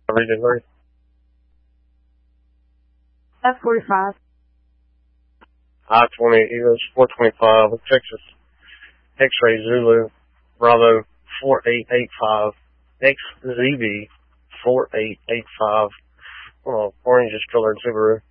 Delivery. F45. I-20 Eagles 425 Texas X-Ray Zulu Bravo 4885 XZB 4885 orange colored Subaru.